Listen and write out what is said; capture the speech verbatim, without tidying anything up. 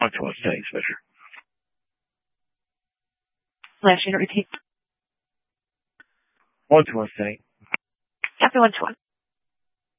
One to one, thanks, Fisher. Last unit repeat. One to one, thanks. Copy one to one.